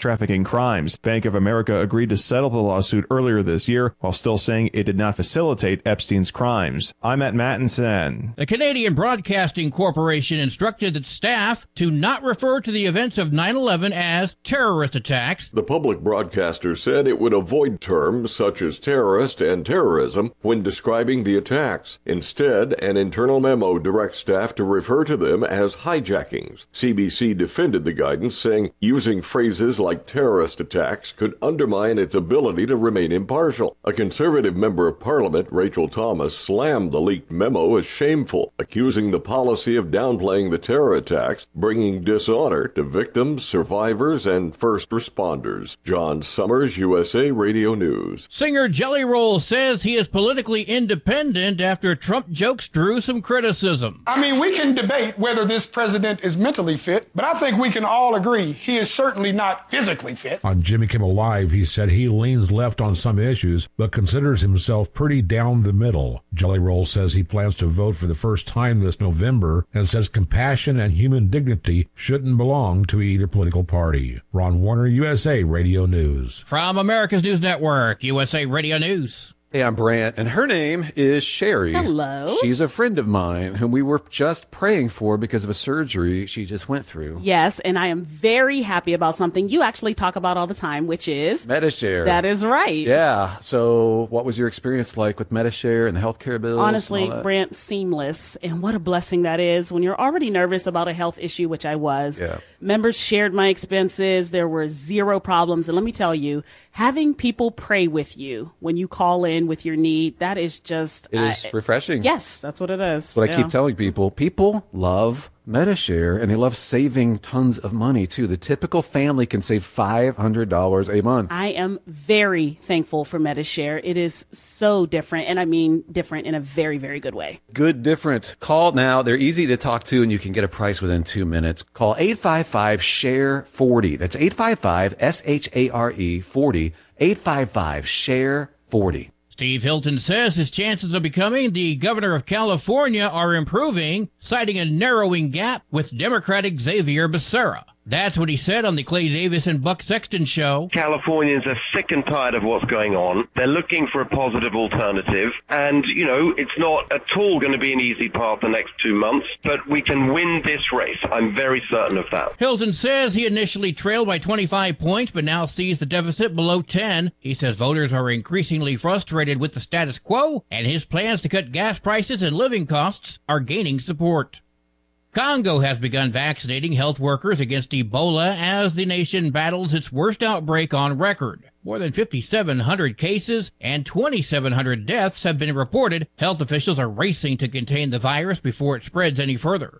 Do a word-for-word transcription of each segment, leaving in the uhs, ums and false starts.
trafficking crimes. Bank of America agreed to settle the lawsuit earlier this year, while still saying it did not facilitate Epstein's crimes. I'm Matt Mattinson. The Canadian Broadcasting Corporation instructed its staff to not refer to the events of nine eleven as terrorist attacks. The public broadcaster said it would avoid terms such as terrorist and terrorism when describing the attacks. Instead, an internal memo directs staff to refer to them as hijackings. C B C defended the guidance, saying using phrases like terrorist attacks could undermine its ability to remain impartial. A Conservative member of Parliament, Rachel Thomas, slammed the leaked memo as shameful, accusing the policy of downplaying the terror attacks, bringing dishonor to victims, survivors, and first responders. John Summers, U S A Radio News. Singer Jelly Roll says he is politically independent after Trump jokes drew some criticism. I mean, we can debate whether this president is mentally fit, but I think we can all agree he is certainly not physically fit. On Jimmy Kimmel Live, he said he leans left on some issues, but considers himself pretty down the middle. Jelly Roll says he plans to vote for the first time this November and says compassion and human dignity shouldn't belong to either political party. Ron Warner, U S A Radio News. From America's News Network, U S A Radio News. Hey, I'm Brant, and her name is Sherry. Hello. She's a friend of mine whom we were just praying for because of a surgery she just went through. Yes, and I am very happy about something you actually talk about all the time, which is Medi-Share. That is right. Yeah. So what was your experience like with Medi-Share and the healthcare bills? Honestly, Brant, seamless. And what a blessing that is when you're already nervous about a health issue, which I was. Yeah. Members shared my expenses. There were zero problems. And let me tell you, having people pray with you when you call in with your need, that is just... It is I, refreshing. Yes, that's what it is. But yeah. I keep telling people, people love Medi-Share, and they love saving tons of money, too. The typical family can save five hundred dollars a month. I am very thankful for Medi-Share. It is so different, and I mean different in a very, very good way. Good different. Call now. They're easy to talk to, and you can get a price within two minutes. Call eight five five, S H A R E, forty. That's eight five five, S H A R E, forty. eight five five, S H A R E, forty. Steve Hilton says his chances of becoming the governor of California are improving, citing a narrowing gap with Democratic Xavier Becerra. That's what he said on the Clay Davis and Buck Sexton show. Californians are sick and tired of what's going on. They're looking for a positive alternative. And, you know, it's not at all going to be an easy path the next two months, but we can win this race. I'm very certain of that. Hilton says he initially trailed by twenty-five points, but now sees the deficit below ten. He says voters are increasingly frustrated with the status quo, and his plans to cut gas prices and living costs are gaining support. Congo has begun vaccinating health workers against Ebola as the nation battles its worst outbreak on record. More than fifty-seven hundred cases and twenty-seven hundred deaths have been reported. Health officials are racing to contain the virus before it spreads any further.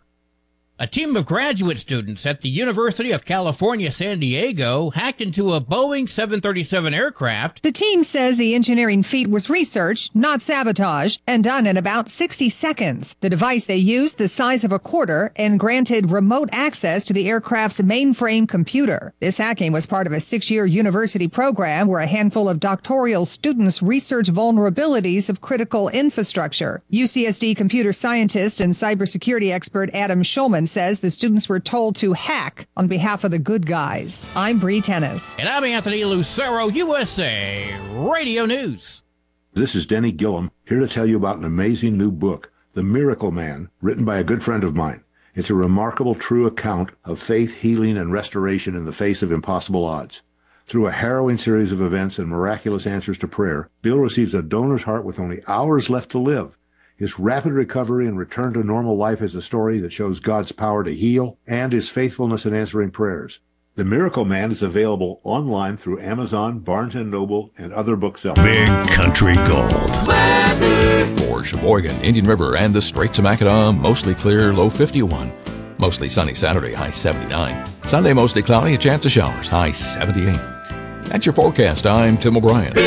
A team of graduate students at the University of California, San Diego hacked into a Boeing seven thirty-seven aircraft. The team says the engineering feat was research, not sabotage, and done in about sixty seconds. The device they used, the size of a quarter, and granted remote access to the aircraft's mainframe computer. This hacking was part of a six-year university program where a handful of doctoral students research vulnerabilities of critical infrastructure. U C S D computer scientist and cybersecurity expert Adam Schulman says the students were told to hack on behalf of the good guys. I'm Bree Tennis. And I'm Anthony Lucero, U S A Radio News. This is Denny Gillum, here to tell you about an amazing new book, The Miracle Man, written by a good friend of mine. It's a remarkable true account of faith, healing, and restoration in the face of impossible odds. Through a harrowing series of events and miraculous answers to prayer, Bill receives a donor's heart with only hours left to live. His rapid recovery and return to normal life is a story that shows God's power to heal and his faithfulness in answering prayers. The Miracle Man is available online through Amazon, Barnes and Noble, and other booksellers. Big Country Gold. Weather. For Sheboygan, Indian River, and the Straits of Mackinac, mostly clear, low fifty-one. Mostly sunny Saturday, high seventy-nine. Sunday, mostly cloudy, a chance of showers, high seventy-eight. That's your forecast. I'm Tim O'Brien.